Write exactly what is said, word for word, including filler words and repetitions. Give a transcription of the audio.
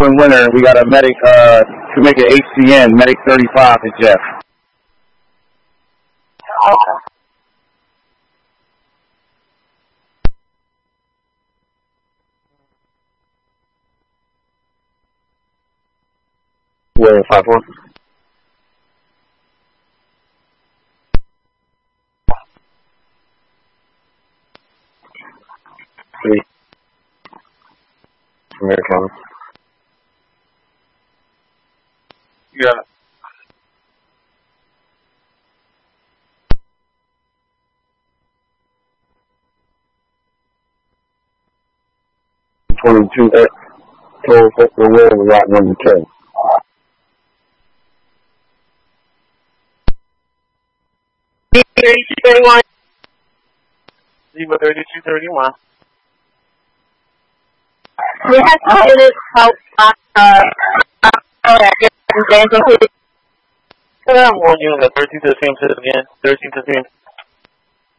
one winner. We got a medic uh, to make an H C N, medic thirty-five is Jeff. Okay. Where, five one? Three. American. Yeah. twenty-two, uh, total for the win, lot number ten. thirty-two thirty-one. Zebra thirty-two thirty-one. We have to do this help, uh, uh, uh, Come on, unit, thirteen to the same again, thirteen to the same.